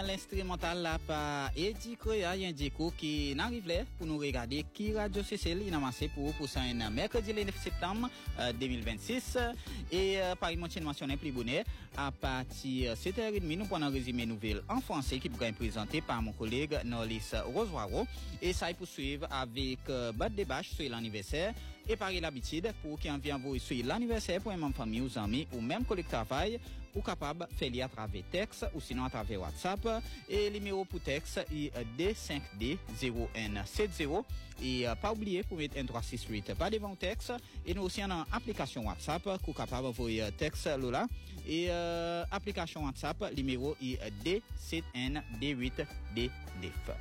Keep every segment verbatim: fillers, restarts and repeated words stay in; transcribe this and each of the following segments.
l'instrumental là par Eddie Koya Yendiko qui n'arrive là pour nous regarder qui Radio C C L il a amassé pour pour ça un mercredi le neuf septembre euh, deux mille vingt-six et euh, par une mention plus bonheur à partir de sept heures trente nous prenons un résumé nouvelle en français qui pourra être présenté par mon collègue Norlis Rosoiro et ça poursuivre avec euh, bas de bâche sur l'anniversaire et par l'habitude pour qui en vient vous sur l'anniversaire pour une famille ou amis ou même collègue travail ou capable de faire à travers texte ou sinon à travers WhatsApp et le numéro pour texte est D cinq D zéro N sept zéro et euh, pas oublier pour mettre un trois six huit pas devant texte et nous aussi en application WhatsApp pour capable envoyer texte là et euh, application WhatsApp numéro est D sept N D huit D neuf.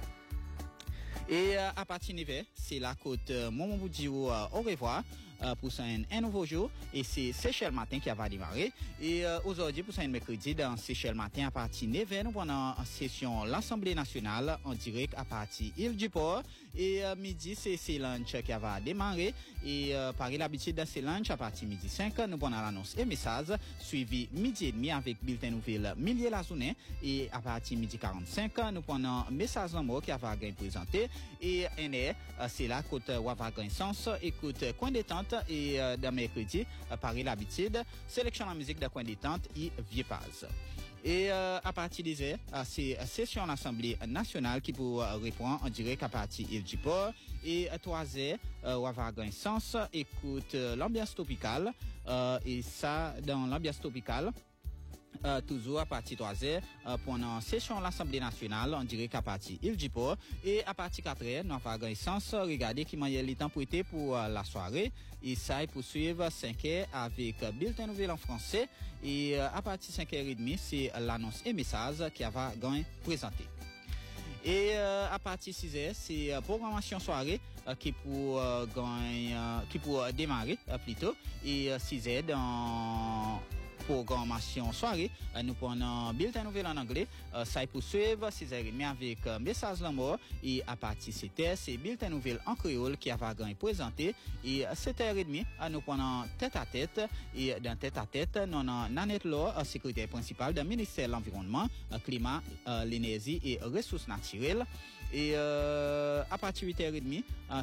Et euh, à partir de neuf, c'est la côte euh, Momon vous dit euh, au revoir euh, pour ça un, un nouveau jour et c'est Seychelles matin qui va démarrer et euh, aujourd'hui pour ça un mercredi dans Seychelles matin à partir de neuf nous pendant en session l'Assemblée nationale en direct à partir Île du Port et euh, midi c'est c'est lunch qui va démarrer et euh, par l'habitude de c'est lunch à partir midi cinq nous pendant l'annonce et message suivi midi et demi avec bulletin nouvelle milieu la journée et à partir midi quarante-cinq nous pendant message en mot qui va gagner présenté et N R c'est là côté Wavagan Sens écoute coin détente et euh, dans mercredi euh, par l'habitude sélection la musique de coin détente et vieux paz. Et euh, à partir des heures, euh, c'est session l'Assemblée nationale qui pour euh, répondre en direct à partir Île du Port et à trois heures euh, on va avoir un sens écoute euh, l'ambiance tropicale euh, et ça dans l'ambiance tropicale Euh, toujours à partir de trois heures euh, pendant session de l'Assemblée nationale on dirait qu'à partir Île du Port et à partir de quatre heures nous avons un sens regarder qui m'a le temps prêté pour euh, la soirée et ça est poursuivre cinq heures avec euh, bulletin nouvelle en français et euh, à partir de cinq heures trente c'est l'annonce et message qui va gagner présenté. Et euh, à partir de six heures, c'est euh, programmation soirée euh, qui pour euh, gagner, euh, qui pour euh, démarrer euh, plutôt et euh, six heures dans programmation soirée euh, nous prenons bulletin nouvelle en anglais euh, ça est poursuivre six heures trente avec euh, message l'amour et à partir de sept heures c'est bulletin nouvelle en créole qui va gagner présenté et à sept heures trente euh, nous prenons tête à tête et dans tête à tête nous avons Nanette Law secrétaire principale du ministère de l'environnement euh, climat euh, l'énergie et ressources naturelles. Et euh, à partir de huit heures trente, euh,